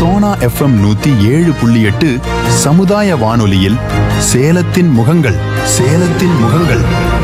Sona FM 107.8 சமுதாய வானொலியில் சேலத்தின் முகங்கள் சேலத்தின் முகங்கள்.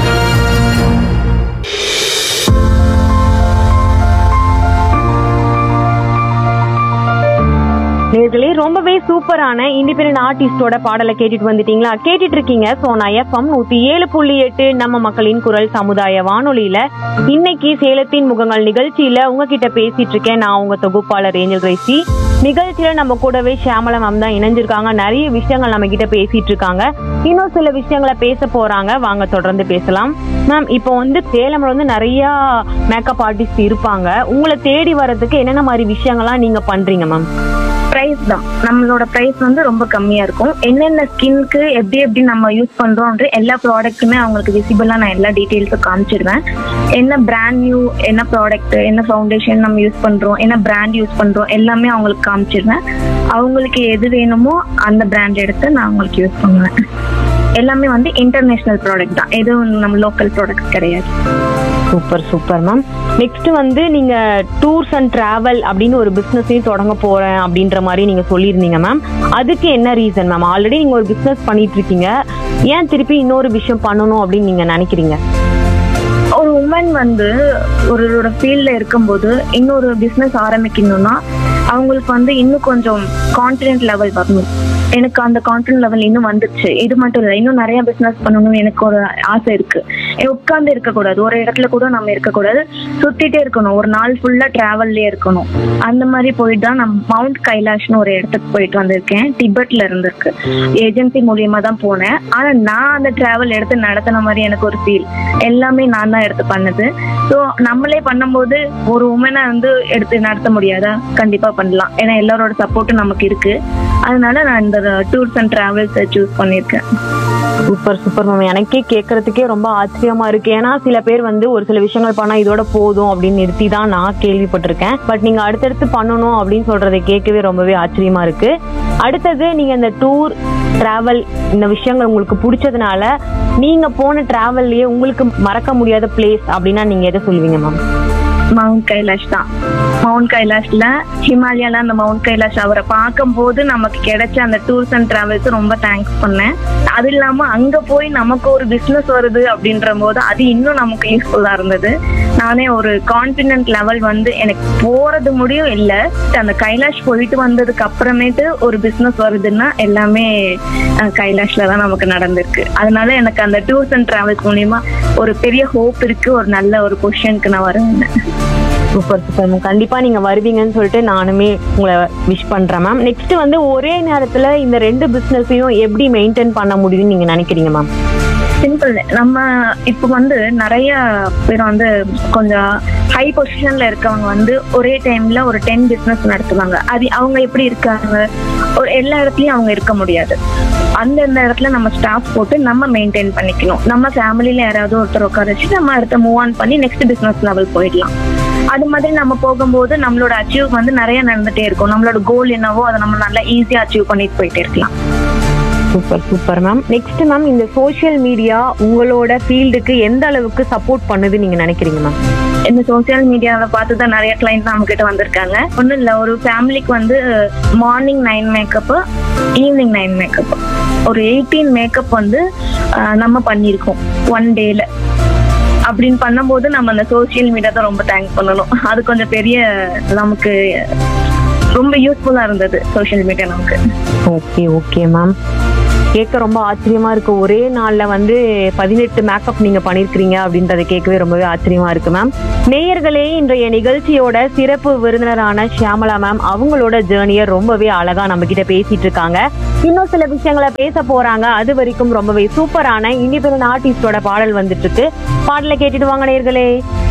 நேர்களே, ரொம்பவே சூப்பரான இண்டிபெண்டன்ட் ஆர்டிஸ்டோட பாடலை கேட்டுட்டு வந்துட்டீங்களா? கேட்டுட்டு இருக்கீங்க சோனா FM 107.8 நம்ம மக்களின் குரல் சமுதாய வானொலியில. இன்னைக்கு சேலத்தின் முகங்கள் நிகழ்ச்சியில உங்ககிட்ட பேசிட்டு இருக்கேன். நான் உங்க தொகுப்பாளர் ஏஞ்சல் கிரேசி. நிகழ்ச்சியில நம்ம கூடவே ஷியாமளா மேம் தான் இணைஞ்சிருக்காங்க. நிறைய விஷயங்கள் நம்ம கிட்ட பேசிட்டு இருக்காங்க. இன்னும் சில விஷயங்களை பேச போறாங்க. வாங்க தொடர்ந்து பேசலாம். மேம், இப்போ சேலம்ல நிறைய மேக்கப் ஆர்டிஸ்ட் இருப்பாங்க. உங்களை தேடி வர்றதுக்கு என்னென்ன மாதிரி விஷயங்கள்லாம் நீங்க பண்றீங்க மேம்? பிரைஸ் தான். நம்மளோட பிரைஸ் ரொம்ப கம்மியா இருக்கும். என்னென்ன ஸ்கின்க்கு எப்படி நம்ம யூஸ் பண்றோம்ன்ற எல்லா ப்ராடக்ட்டுமே அவங்களுக்கு விசிபிளா நான் எல்லா டீட்டெயில்ஸும் காமிச்சிடுவேன். என்ன பிராண்ட் நியூ, என்ன ப்ராடக்ட், என்ன ஃபவுண்டேஷன் நம்ம யூஸ் பண்றோம், என்ன பிராண்ட் யூஸ் பண்றோம், எல்லாமே அவங்களுக்கு காமிச்சிடுவேன். அவங்களுக்கு எது வேணுமோ அந்த பிராண்ட் எடுத்து நான் அவங்களுக்கு யூஸ் பண்ணுவேன். எல்லாமே இன்டர்நேஷனல் ப்ராடக்ட் தான், எதுவும் நம்ம லோக்கல் ப்ராடக்ட் கிடையாது. Super super ma'am. நெக்ஸ்ட் நீங்க டூர்ஸ் அண்ட் டிராவல் அப்படின்னு ஒரு பிசினஸையும் தொடங்க போறேன் அப்படின்ற மாதிரி நீங்க சொல்லியிருந்தீங்க மேம். அதுக்கு என்ன ரீசன் மேம்? ஆல்ரெடி நீங்க ஒரு பிசினஸ் பண்ணிட்டு இருக்கீங்க, ஏன் திருப்பி இன்னொரு விஷயம் பண்ணணும் அப்படின்னு நீங்க நினைக்கிறீங்க? ஒரு உமன் ஒரு ஃபீல்ட்ல இருக்கும்போது இன்னொரு பிசினஸ் ஆரம்பிக்கணும்னா அவங்களுக்கு இன்னும் கொஞ்சம் கான்ஃபிடென்ட் லெவல் வரணும். எனக்கு அந்த கான்ஃபிடென்ட் லெவல் இன்னும் வந்துச்சு. இது மட்டும் இல்லை, இன்னும் நிறைய பிசினஸ் பண்ணணும்னு எனக்கு ஒரு ஆசை இருக்கு. உட்கார்ந்து இருக்கக்கூடாது, ஒரு இடத்துல கூட நம்ம இருக்கக்கூடாது, சுத்திட்டே இருக்கணும். ஒரு நாள் ஃபுல்லா டிராவல்லே இருக்கணும். அந்த மாதிரி போயிட்டு தான் நான் மவுண்ட் கைலாஷ்னு ஒரு இடத்துக்கு போயிட்டு வந்திருக்கேன். டிபெட்ல இருந்திருக்கு. ஏஜென்சி மூலியமா தான் போனேன். ஆனா நான் அந்த டிராவல் எடுத்து நடத்தின மாதிரி எனக்கு ஒரு ஃபீல். எல்லாமே நான் தான் எடுத்து பண்ணது. ஸோ நம்மளே பண்ணும்போது ஒரு உமனை எடுத்து நடத்த முடியாதா? கண்டிப்பா பண்ணலாம். ஏன்னா எல்லாரோட சப்போர்ட்டும் நமக்கு இருக்கு. அதனால நான் இந்த டூர்ஸ் அண்ட் டிராவல்ஸ் சூஸ் பண்ணியிருக்கேன். Super super ma'am. எனக்கே கேட்கறதுக்கே ரொம்ப ஆச்சரியமா இருக்கு. ஏன்னா சில பேர் ஒரு சில விஷயங்கள் பண்ணா இதோட போதும் அப்படின்னு நிறுத்தி தான் நான் கேள்விப்பட்டிருக்கேன். பட் நீங்க அடுத்தடுத்து பண்ணணும் அப்படின்னு சொல்றதை கேட்கவே ரொம்பவே ஆச்சரியமா இருக்கு. அடுத்தது, நீங்க இந்த டூர் டிராவல் இந்த விஷயங்கள் உங்களுக்கு பிடிச்சதுனால நீங்க போன டிராவல்லயே உங்களுக்கு மறக்க முடியாத பிளேஸ் அப்படின்னா நீங்க எதை சொல்லுவீங்க மேம்? மவுண்ட் கைலாஷ் தான். மவுண்ட் கைலாஷ்ல ஹிமாலயால அந்த மவுண்ட் கைலாஷ் அவரை பார்க்கும் போது நமக்கு கிடைச்ச அந்த டூர்ஸ் அண்ட் டிராவல்ஸ் ரொம்ப தேங்க்ஸ் பண்ணேன். அது இல்லாம அங்க போய் நமக்கு ஒரு பிசினஸ் வருது அப்படின்ற போது அது இன்னும் நமக்கு யூஸ்ஃபுல்லா இருந்தது. நானே ஒரு கான்பிடென்ட் லெவல் எனக்கு போறது முடியும் இல்லை. அந்த கைலாஷ் போயிட்டு வந்ததுக்கு அப்புறமேட்டு ஒரு பிசினஸ் வருதுன்னா எல்லாமே கைலாஷ்ல தான் நமக்கு நடந்திருக்கு. அதனால எனக்கு அந்த டூர்ஸ் அண்ட் டிராவல்ஸ் மூலியமா ஒரு பெரிய ஹோப் இருக்கு. ஒரு நல்ல ஒரு பொசிஷனுக்கு நான் வருவேன். Super super ma'am. கண்டிப்பா நீங்க வருவீங்கன்னு சொல்லிட்டு நானுமே உங்களை விஷ் பண்றேன் மேம். நெக்ஸ்ட் ஒரே நேரத்துல இந்த ரெண்டு பிசினஸையும் எப்படி மெயின்டைன் பண்ண முடியும்னு நீங்க நினைக்கிறீங்க மேம்? சிம்பிள். நம்ம இப்போ நிறைய பேர் கொஞ்சம் ஹை பொசிஷன்ல இருக்கவங்க ஒரே டைம்ல ஒரு 10 பிசினஸ் நடத்துவாங்க. அது அவங்க எப்படி இருக்காங்க? ஒரு எல்லா இடத்துலயும் அவங்க இருக்க முடியாது. அந்தந்த இடத்துல நம்ம ஸ்டாஃப் போட்டு நம்ம மெயின்டைன் பண்ணிக்கணும். நம்ம ஃபேமிலியில யாராவது ஒருத்தர் உட்கார வச்சு நம்ம அடுத்த மூவ் ஆன் பண்ணி நெக்ஸ்ட் பிசினஸ் லெவல் போயிடலாம். அது மாதிரி நம்ம போகும்போது நம்மளோட அச்சீவ் நிறைய நடந்துட்டே இருக்கும். நம்மளோட கோல் என்னவோ அதை நம்ம நல்லா ஈஸியா அச்சீவ் பண்ணிட்டு போயிட்டே இருக்கலாம். Super super ma'am. Next ma'am, இந்த சோசியல் மீடியா உங்களோட ஃபீல்டுக்கு எந்த அளவுக்கு சப்போர்ட் பண்ணுது நீங்க நினைக்கிறீங்க மேம்? இந்த சோசியல் மீடியாவை பார்த்து தான் நிறைய கிளைண்ட் நம்ம கிட்ட வந்திருக்காங்க. ஒன்றும் இல்லை, ஒரு ஃபேமிலிக்கு மார்னிங் 9 மேக்கப், ஈவினிங் 9 மேக்கப், ஒரு 18 மேக்கப் நம்ம பண்ணியிருக்கோம் ஒன் டேல. அப்படின்னு பண்ணும்போது நம்ம அந்த சோசியல் மீடியா தான் ரொம்ப தேங்க்ஸ் பண்ணணும். அது கொஞ்சம் பெரிய நமக்கு ரொம்ப யூஸ்ஃபுல்லா இருந்தது சோசியல் மீடியா நமக்கு. Okay okay ma'am. கேட்க ரொம்ப ஆச்சரியமா இருக்கு. ஒரே நாள்ல 18 மேக்கப் நீங்க பண்ணிருக்கீங்க அப்படின்றத கேட்கவே ரொம்பவே ஆச்சரியமா இருக்கு மேம். நேயர்களே, இன்றைய நிகழ்ச்சியோட சிறப்பு விருந்தினரான ஷியாமளா மேம் அவங்களோட ஜேர்னியை ரொம்பவே அழகா நம்ம கிட்ட பேசிட்டு இருக்காங்க. இன்னும் சில விஷயங்களை பேச போறாங்க. அது வரைக்கும் ரொம்பவே சூப்பரான இண்டிபெண்டன்ட் ஆர்டிஸ்டோட பாடல் வந்துட்டு இருக்கு. பாடலை கேட்டுட்டு வாங்க நேயர்களே.